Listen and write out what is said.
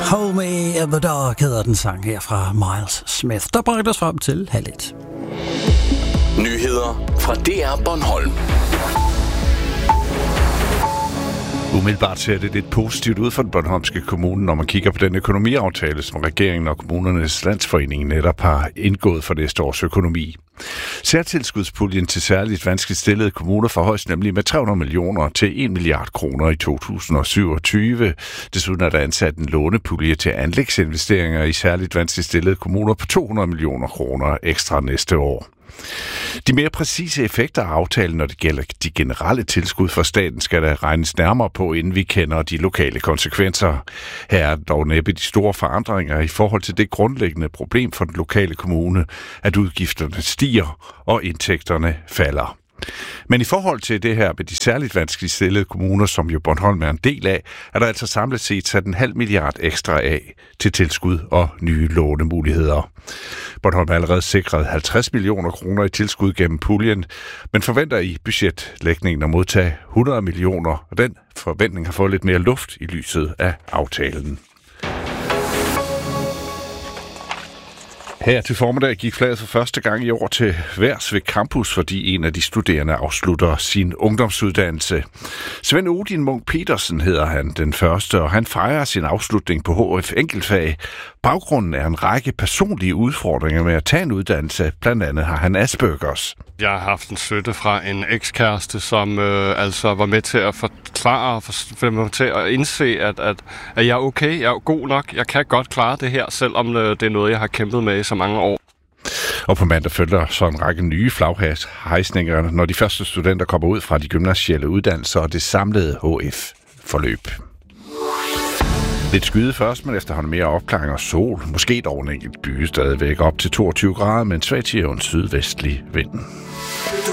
Hold Me in the Dark hedder den sang her fra Miles Smith, der bringer os frem til 12:30. Nyheder fra DR Bornholm. Umiddelbart ser det lidt positivt ud for den bornholmske kommune, når man kigger på den økonomiaftale, som regeringen og kommunernes landsforening netop har indgået for næste års økonomi. Særtilskudspuljen til særligt vanskeligt stillede kommuner forhøjes nemlig med 300 millioner til 1 milliard kroner i 2027. Desuden er der ansat en lånepulje til anlægsinvesteringer i særligt vanskeligt stillede kommuner på 200 millioner kroner ekstra næste år. De mere præcise effekter af aftalen, når det gælder de generelle tilskud fra staten, skal der regnes nærmere på, inden vi kender de lokale konsekvenser. Her er dog næppe de store forandringer i forhold til det grundlæggende problem for den lokale kommune, at udgifterne stiger og indtægterne falder. Men i forhold til det her med de særligt vanskeligt stillede kommuner, som jo Bornholm er en del af, er der altså samlet set sat 0,5 milliard ekstra af til tilskud og nye lånemuligheder. Bornholm har allerede sikret 50 millioner kroner i tilskud gennem puljen, men forventer i budgetlægningen at modtage 100 millioner, og den forventning har fået lidt mere luft i lyset af aftalen. Her til formiddag gik flaget for første gang i år til værs ved campus, fordi en af de studerende afslutter sin ungdomsuddannelse. Svend Odin Munk Petersen hedder han, den første, og han fejrer sin afslutning på HF Enkeltfag. Baggrunden er en række personlige udfordringer med at tage en uddannelse. Blandt andet har han Aspergers. Jeg har haft en støtte fra en ekskæreste, som altså var med til at forklare og få mig til at indse, at jeg er okay, jeg er god nok, jeg kan godt klare det her, selvom det er noget, jeg har kæmpet med i så mange år. Og på mandag følger så en række nye flaghejsninger, når de første studenter kommer ud fra de gymnasiale uddannelser og det samlede HF-forløb. Lidt skyde først, men efterhånden mere opklaring og sol. Måske dog en enkelt by stadigvæk op til 22 grader, men svag til en sydvestlig vind.